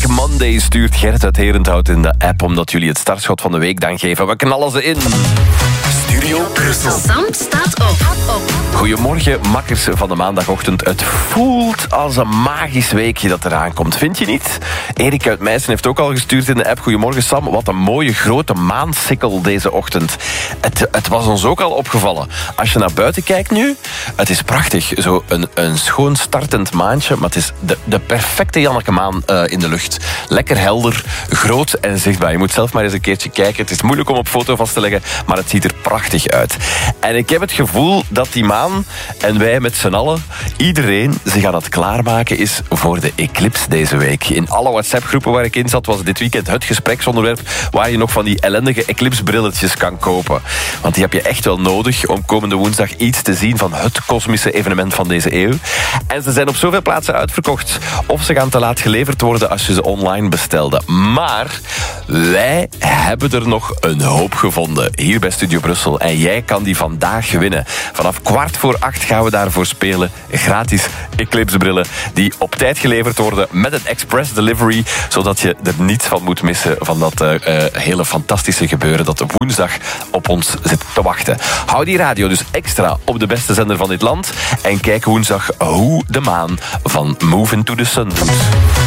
Monday stuurt Gert uit Herenthout in de app, omdat jullie het startschot van de week dan geven. We knallen ze in. Studio Brussel. Sam staat op. Goedemorgen, makkers van de maandagochtend. Het voelt als een magisch weekje dat eraan komt, vind je niet? Erik uit Meissen heeft ook al gestuurd in de app. Goedemorgen Sam, wat een mooie grote maansikkel deze ochtend. Het was ons ook al opgevallen. Als je naar buiten kijkt nu, het is prachtig. Zo een schoon startend maantje, maar het is de perfecte Janneke-maan in de lucht. Lekker helder, groot en zichtbaar. Je moet zelf maar eens een keertje kijken. Het is moeilijk om op foto vast te leggen, maar het ziet er prachtig uit. En ik heb het gevoel dat die maan en wij met z'n allen, iedereen zich aan het klaarmaken is voor de eclipse deze week. In alle WhatsApp-groepen waar ik in zat, was dit weekend het gespreksonderwerp waar je nog van die ellendige eclipse-brilletjes kan kopen. Want die heb je echt wel nodig om komende woensdag iets te zien van het kosmische evenement van deze eeuw. En ze zijn op zoveel plaatsen uitverkocht. Of ze gaan te laat geleverd worden als je ze online bestelde. Maar wij hebben er nog een hoop gevonden hier bij Studio Brussel. En jij kan die vandaag winnen. Vanaf 7:15 gaan we daarvoor spelen. Gratis eclipsebrillen die op tijd geleverd worden met een express delivery, zodat je er niets van moet missen van dat hele fantastische gebeuren dat woensdag op ons zit te wachten. Hou die radio dus extra op de beste zender van dit land en kijk woensdag hoe de maan van Move Into the Sun doet.